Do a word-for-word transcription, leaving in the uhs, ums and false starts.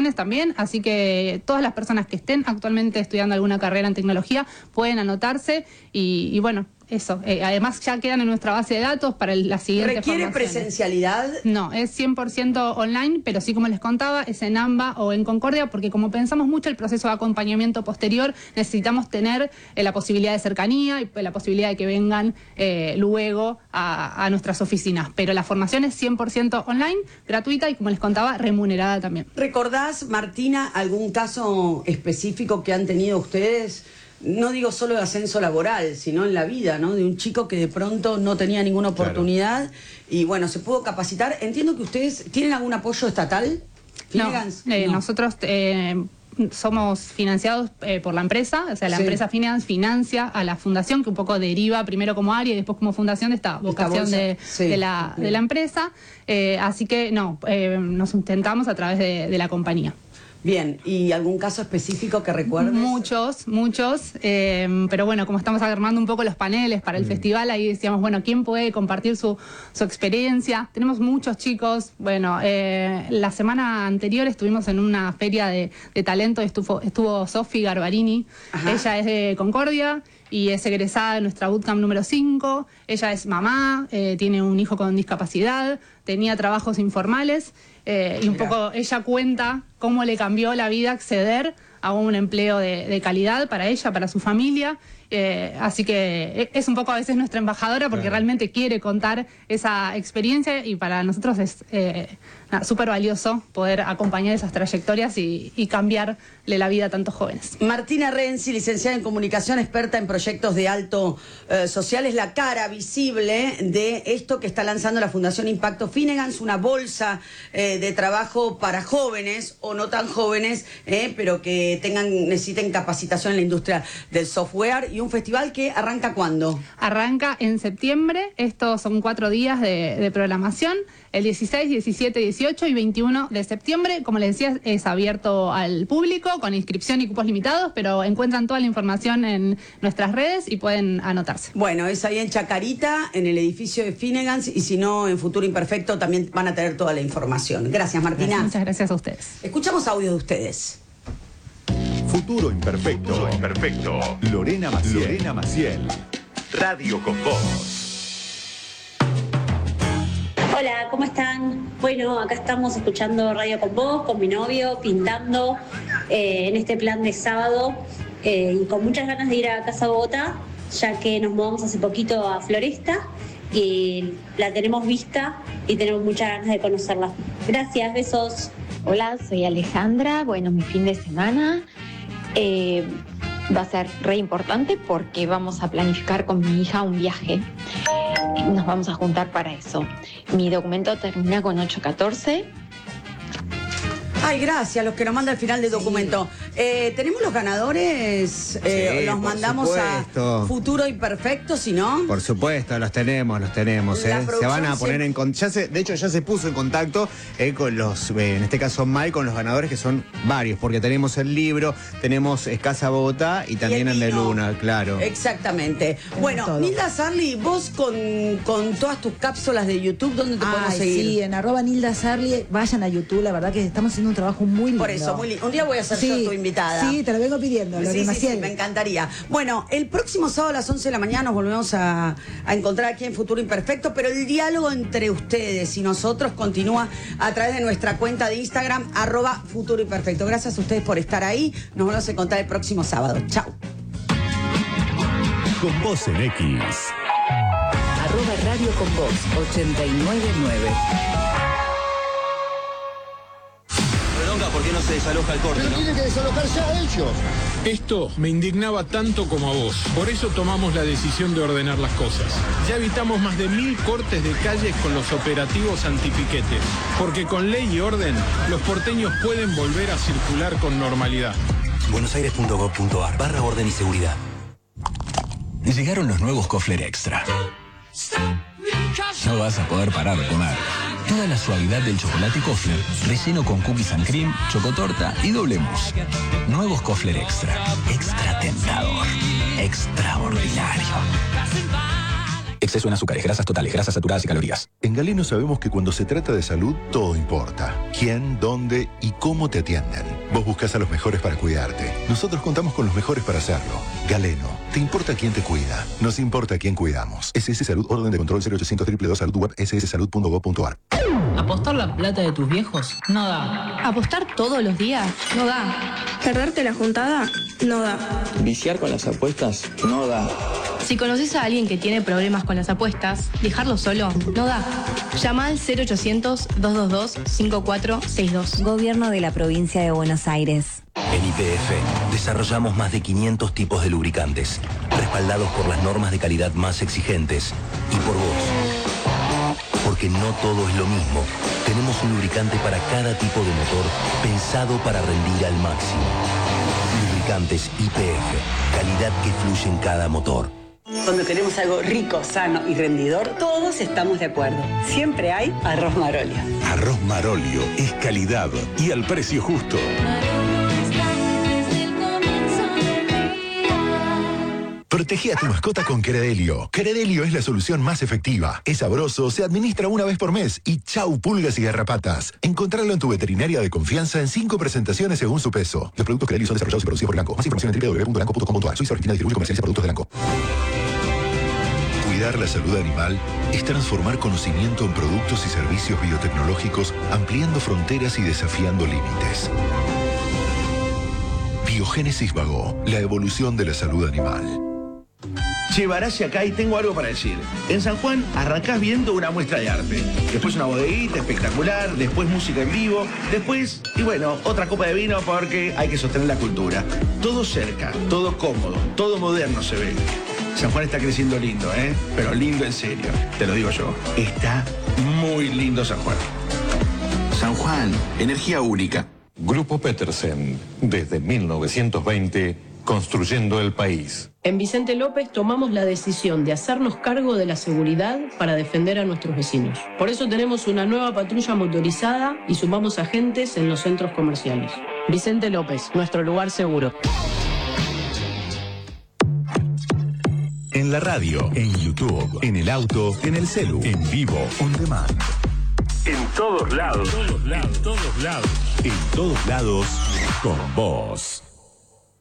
formaciones también, así que todas las personas que estén actualmente estudiando alguna carrera en tecnología pueden anotarse y, y bueno, eso. Eh, además ya quedan en nuestra base de datos para el, la siguiente ¿Requiere presencialidad? No, es cien por ciento online, pero sí, como les contaba, es en AMBA o en Concordia, porque como pensamos mucho el proceso de acompañamiento posterior, necesitamos tener eh, la posibilidad de cercanía y la posibilidad de que vengan eh, luego a, a nuestras oficinas. Pero la formación es cien por ciento online, gratuita y, como les contaba, remunerada también. ¿Recordás, Martina, algún caso específico que han tenido ustedes? No digo solo de ascenso laboral, sino en la vida, ¿no? De un chico que de pronto no tenía ninguna oportunidad, claro, y bueno, se pudo capacitar. Entiendo que ustedes tienen algún apoyo estatal. No, eh, no. Nosotros eh, somos financiados eh, por la empresa, o sea, la sí. empresa Finance financia a la fundación, que un poco deriva primero como área y después como fundación de esta vocación esta de, sí. de, la, de la empresa. Eh, así que no, eh, nos sustentamos a través de, de la compañía. Bien, ¿y algún caso específico que recuerdes? Muchos, muchos, eh, pero bueno, como estamos armando un poco los paneles para el mm. festival, ahí decíamos, bueno, ¿quién puede compartir su, su experiencia? Tenemos muchos chicos, bueno, eh, la semana anterior estuvimos en una feria de, de talento, estuvo, estuvo Sofi Garbarini, Ajá. ella es de Concordia y es egresada de nuestra bootcamp número cinco, ella es mamá, eh, tiene un hijo con discapacidad, tenía trabajos informales, Eh, y un Mira. poco ella cuenta cómo le cambió la vida acceder a un empleo de, de calidad para ella, para su familia. Eh, así que es un poco a veces nuestra embajadora porque claro. realmente quiere contar esa experiencia y para nosotros es eh, súper valioso poder acompañar esas trayectorias y, y cambiarle la vida a tantos jóvenes. Martina Renzi, licenciada en comunicación, experta en proyectos de alto eh, social, es la cara visible de esto que está lanzando la Fundación Impacto Finnegan's, una bolsa eh, de trabajo para jóvenes o no tan jóvenes, eh, pero que tengan necesiten capacitación en la industria del software. ¿Y un festival que arranca cuándo? Arranca en septiembre, estos son cuatro días de, de programación, el dieciséis, diecisiete, dieciocho y veintiuno de septiembre. Como les decía, es abierto al público, con inscripción y cupos limitados, pero encuentran toda la información en nuestras redes y pueden anotarse. Bueno, es ahí en Chacarita, en el edificio de Finnegan's, y si no, en Futuro Imperfecto también van a tener toda la información. Gracias, Martina. Muchas gracias a ustedes. Escuchamos audio de ustedes. Futuro Imperfecto. Futuro Imperfecto. Lorena Maciel. Lorena Maciel. Radio con Voz. Hola, ¿cómo están? Bueno, acá estamos escuchando Radio con Voz, con mi novio, pintando eh, en este plan de sábado eh, y con muchas ganas de ir a Casa Bogotá, ya que nos mudamos hace poquito a Floresta y la tenemos vista y tenemos muchas ganas de conocerla. Gracias, besos. Hola, soy Alejandra. Bueno, mi fin de semana eh, va a ser re importante porque vamos a planificar con mi hija un viaje. Nos vamos a juntar para eso. Mi documento termina con ocho catorce. Ay, gracias, los que nos mandan al final del documento. Eh, ¿Tenemos los ganadores? Eh, sí, los mandamos supuesto. a Futuro Imperfecto, si no. Por supuesto, los tenemos, los tenemos. Eh. Se van a poner en contacto. De hecho, ya se puso en contacto eh, con los, eh, en este caso Mike, con los ganadores, que son varios, porque tenemos el libro, tenemos Casa Bogotá y también el de Luna, claro. Exactamente. Tenemos bueno, todo. Nilda Sarli, vos con, con todas tus cápsulas de YouTube, ¿dónde te Ay, podemos seguir? Sí, en arroba Nilda Sarli, vayan a YouTube, la verdad que estamos haciendo un trabajo muy lindo. Por eso, muy lindo. Un día voy a ser sí, yo tu invitada. Sí, te lo vengo pidiendo. Lo sí, sí, sí, me encantaría. Bueno, el próximo sábado a las once de la mañana nos volvemos a, a encontrar aquí en Futuro Imperfecto, pero el diálogo entre ustedes y nosotros continúa a través de nuestra cuenta de Instagram, arroba Futuro Imperfecto. Gracias a ustedes por estar ahí. Nos volvemos a encontrar el próximo sábado. Chao. Con Voz en X. Arroba Radio con Voz ochenta y nueve nueve. ¿Por qué no se desaloja el corte, Pero no? tiene que desalojar ya ellos. Esto me indignaba tanto como a vos. Por eso tomamos la decisión de ordenar las cosas. Ya evitamos más de mil cortes de calles con los operativos antipiquetes. Porque con ley y orden, los porteños pueden volver a circular con normalidad. buenosaires punto gov punto ar barra orden y seguridad. Llegaron los nuevos Kofler Extra. No vas a poder parar de comer. Toda la suavidad del chocolate Kofler, relleno con cookies and cream, chocotorta y doble mousse. Nuevos Kofler Extra. Extra tentador. Extraordinario. Exceso en azúcares, grasas totales, grasas saturadas y calorías. En Galeno sabemos que cuando se trata de salud, todo importa. Quién, dónde y cómo te atienden. Vos buscás a los mejores para cuidarte. Nosotros contamos con los mejores para hacerlo. Galeno, ¿te importa quién te cuida? Nos importa quién cuidamos. S S Salud, orden de control cero ochocientos dos dos dos Salud Web, s s salud punto gob punto a r. ¿Apostar la plata de tus viejos? No da. ¿Apostar todos los días? No da. ¿Perderte la juntada? No da. ¿Viciar con las apuestas? No da. Si conoces a alguien que tiene problemas con las apuestas, dejarlo solo no da. Llama al cero ochocientos dos dos dos cinco cuatro seis dos. Gobierno de la Provincia de Buenos Aires. En Y P F desarrollamos más de quinientos tipos de lubricantes, respaldados por las normas de calidad más exigentes y por vos. Porque no todo es lo mismo. Tenemos un lubricante para cada tipo de motor pensado para rendir al máximo. Lubricantes Y P F, calidad que fluye en cada motor. Cuando queremos algo rico, sano y rendidor, todos estamos de acuerdo. Siempre hay arroz Marolio. Arroz Marolio es calidad y al precio justo. Protege a tu mascota con Credelio. Credelio es la solución más efectiva. Es sabroso, se administra una vez por mes y chau pulgas y garrapatas. Encontrarlo en tu veterinaria de confianza en cinco presentaciones según su peso. Los productos Credelio son desarrollados y producidos por Elanco. Más información en w w w punto elanco punto com punto a r. Suiza Argentina distribuye y comercializa productos de Elanco. Cuidar la salud animal es transformar conocimiento en productos y servicios biotecnológicos, ampliando fronteras y desafiando límites. Biogénesis Vago, la evolución de la salud animal. Che, Barassi acá y tengo algo para decir. En San Juan arrancás viendo una muestra de arte, después una bodeguita espectacular, después música en vivo, después, y bueno, otra copa de vino porque hay que sostener la cultura. Todo cerca, todo cómodo, todo moderno se ve. San Juan está creciendo lindo, ¿eh? Pero lindo en serio, te lo digo yo. Está muy lindo San Juan. San Juan, energía única. Grupo Petersen, desde mil novecientos veinte, construyendo el país. En Vicente López tomamos la decisión de hacernos cargo de la seguridad para defender a nuestros vecinos. Por eso tenemos una nueva patrulla motorizada y sumamos agentes en los centros comerciales. Vicente López, nuestro lugar seguro. En la radio, en YouTube, en el auto, en el celu, en vivo, on demand. En todos lados. En todos lados. En todos lados, con vos.